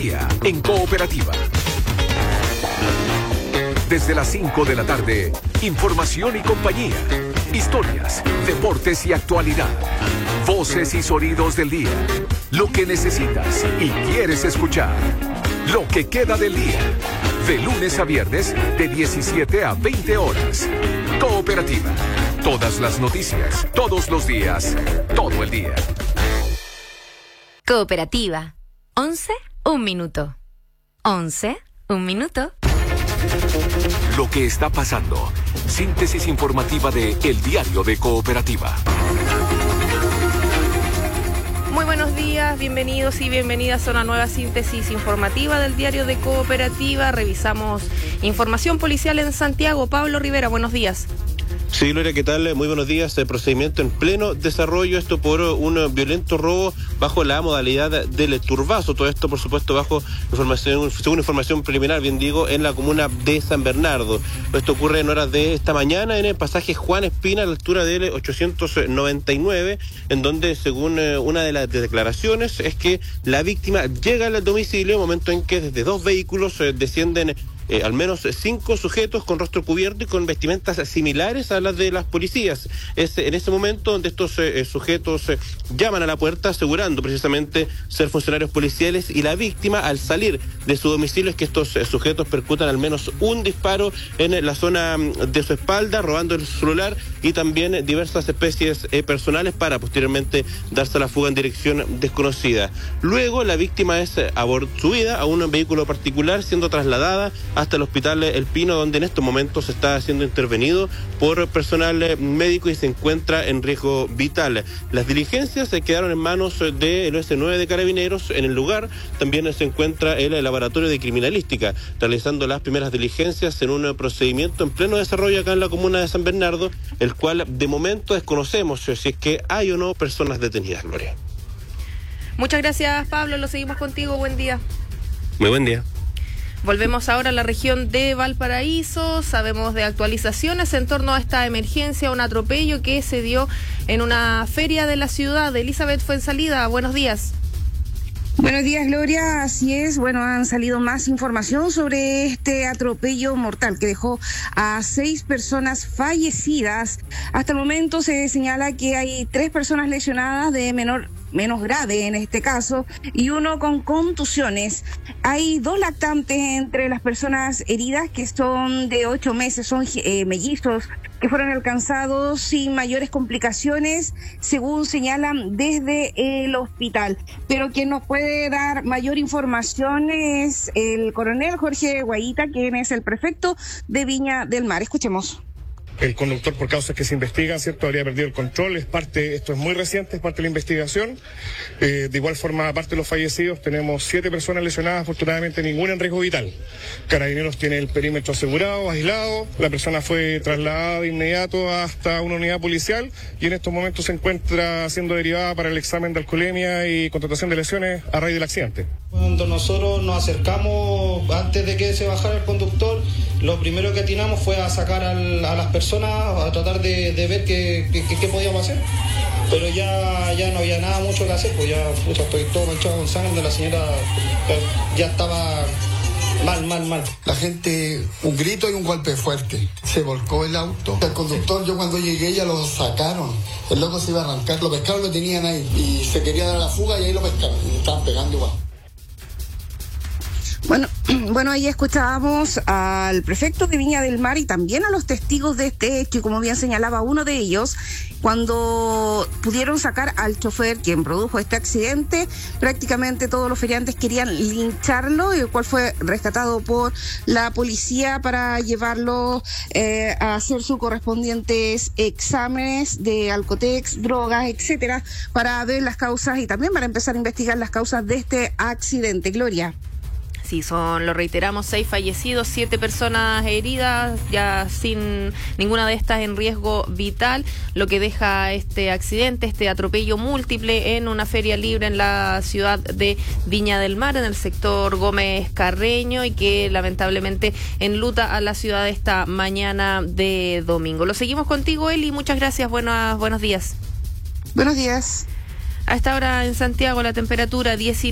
día en Cooperativa. Desde las 5 de la tarde, información y compañía, historias, deportes y actualidad, voces y sonidos del día, lo que necesitas y quieres escuchar, lo que queda del día, de lunes a viernes de 17 a 20 horas. Cooperativa, todas las noticias, todos los días, todo el día. Cooperativa, 11, un minuto. 11, un minuto. Lo que está pasando. Síntesis informativa de El Diario de Cooperativa. Muy buenos días, bienvenidos y bienvenidas a una nueva síntesis informativa del Diario de Cooperativa. Revisamos información policial en Santiago. Pablo Rivera, buenos días. Sí, Gloria, ¿qué tal? Muy buenos días. Procedimiento en pleno desarrollo, esto por un violento robo bajo la modalidad del turbazo. Todo esto, por supuesto, bajo información, según información preliminar, bien digo, en la comuna de San Bernardo. Esto ocurre en horas de esta mañana en el pasaje Juan Espina, a la altura del 899, en donde, según una de las declaraciones, es que la víctima llega al domicilio, momento en que desde dos vehículos descienden al menos 5 sujetos con rostro cubierto y con vestimentas similares a las de las policías. Es en ese momento donde estos sujetos llaman a la puerta asegurando precisamente ser funcionarios policiales, y la víctima, al salir de su domicilio, es que estos sujetos percutan al menos un disparo en la zona de su espalda, robando el celular y también diversas especies personales, para posteriormente darse a la fuga en dirección desconocida. Luego la víctima es subida a un vehículo particular, siendo trasladada hasta el hospital El Pino, donde en estos momentos está siendo intervenido por personal médico y se encuentra en riesgo vital. Las diligencias se quedaron en manos del OS9 de Carabineros. En el lugar también se encuentra el laboratorio de criminalística, realizando las primeras diligencias en un procedimiento en pleno desarrollo acá en la comuna de San Bernardo, el cual de momento desconocemos si es que hay o no personas detenidas, Gloria. Muchas gracias, Pablo. Lo seguimos contigo. Buen día. Muy buen día. Volvemos ahora a la región de Valparaíso. Sabemos de actualizaciones en torno a esta emergencia, un atropello que se dio en una feria de la ciudad. Elizabeth Fuenzalida, buenos días. Buenos días, Gloria. Así es. Bueno, han salido más información sobre este atropello mortal que dejó a 6 personas fallecidas. Hasta el momento se señala que hay 3 personas lesionadas de menos grave en este caso, y 1 con contusiones. Hay 2 lactantes entre las personas heridas, que son de 8 meses, son mellizos, que fueron alcanzados sin mayores complicaciones, según señalan desde el hospital. Pero quien nos puede dar mayor información es el coronel Jorge Guayita, quien es el prefecto de Viña del Mar. Escuchemos. El conductor, por causas que se investigan, ¿cierto?, habría perdido el control. Esto es muy reciente, es parte de la investigación. De igual forma, aparte de los fallecidos, tenemos 7 personas lesionadas, afortunadamente ninguna en riesgo vital. Carabineros tiene el perímetro asegurado, aislado. La persona fue trasladada de inmediato hasta una unidad policial y en estos momentos se encuentra siendo derivada para el examen de alcoholemia y constatación de lesiones a raíz del accidente. Cuando nosotros nos acercamos, antes de que se bajara el conductor, lo primero que atinamos fue a sacar a las personas, a tratar de ver qué podíamos hacer. Pero ya no había nada mucho que hacer, pues ya estoy todo manchado con sangre. La señora ya estaba mal. La gente, un grito y un golpe fuerte. Se volcó el auto. El conductor, yo cuando llegué ya lo sacaron. El loco se iba a arrancar, lo pescaron, lo tenían ahí. Y se quería dar a la fuga y ahí lo pescaron. Y le estaban pegando igual. Bueno, ahí escuchábamos al prefecto de Viña del Mar y también a los testigos de este hecho, y como bien señalaba uno de ellos, cuando pudieron sacar al chofer quien produjo este accidente, prácticamente todos los feriantes querían lincharlo, el cual fue rescatado por la policía para llevarlo a hacer sus correspondientes exámenes de alcotex, drogas, etcétera, para ver las causas y también para empezar a investigar las causas de este accidente. Gloria. Sí, lo reiteramos, 6 fallecidos, 7 personas heridas, ya sin ninguna de estas en riesgo vital, lo que deja este accidente, este atropello múltiple en una feria libre en la ciudad de Viña del Mar, en el sector Gómez Carreño, y que lamentablemente enluta a la ciudad esta mañana de domingo. Lo seguimos contigo, Eli, muchas gracias, buenos días. Buenos días. A esta hora en Santiago la temperatura 19.